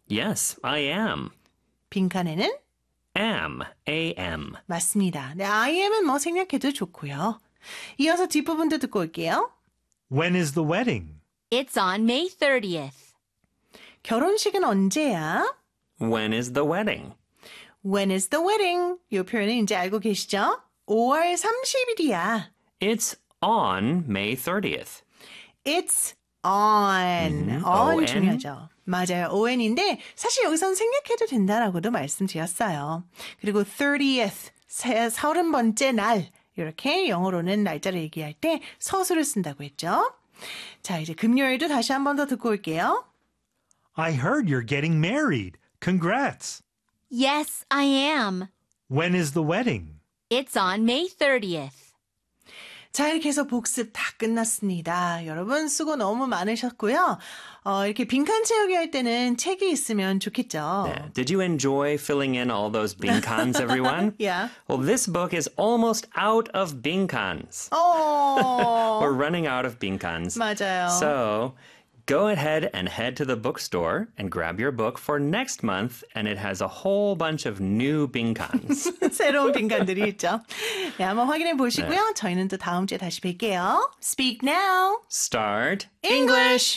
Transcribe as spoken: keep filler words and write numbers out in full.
Yes, I am. 빈칸에는 Am, A-M. 맞습니다. 네, I am은 뭐 생략해도 좋고요. 이어서 뒷부분도 듣고 올게요. When is the wedding? It's on May thirtieth. 결혼식은 언제야? When is the wedding? When is the wedding? 이 표현은 이제 알고 계시죠? 오월 삼십일이야. It's on May thirtieth. It's on. 음, on O N? 중요하죠. 맞아요. on인데 사실 여기선 생략해도 된다라고도 말씀드렸어요. 그리고 thirtieth, 서른 번째 날. 이렇게 영어로는 날짜를 얘기할 때 서술을 쓴다고 했죠. 자, 이제 금요일도 다시 한 번 더 듣고 올게요. I heard you're getting married. Congrats. Yes, I am. When is the wedding? It's on May thirtieth. 자, 이렇게 해서 복습 다 끝났습니다. 여러분 수고 너무 많으셨고요. 어, 이렇게 빈칸 채우기 할 때는 책이 있으면 좋겠죠. Yeah. Did you enjoy filling in all those 빈칸s, everyone? Yeah. Well, this book is almost out of 빈칸s. 어, We're running out of 빈칸s. 맞아요. So go ahead and head to the bookstore and grab your book for next month, and it has a whole bunch of new 빈칸s. 새로운 빈칸들이 있죠. 네, 한번 확인해 보시고요. 저희는 또 다음 주에 다시 뵐게요. Speak now. Start English.